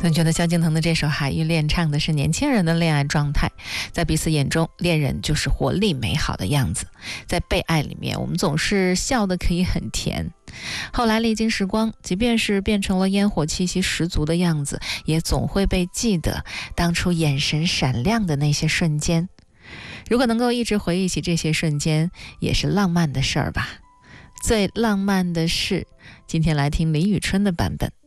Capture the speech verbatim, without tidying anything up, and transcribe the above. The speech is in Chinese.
总觉得萧敬腾的这首《海芋恋》唱的是年轻人的恋爱状态，在彼此眼中，恋人就是活力美好的样子。在被爱里面，我们总是笑得可以很甜。后来历经时光，即便是变成了烟火气息十足的样子，也总会被记得当初眼神闪亮的那些瞬间。如果能够一直回忆起这些瞬间，也是浪漫的事儿吧。最浪漫的事，今天来听李宇春的版本。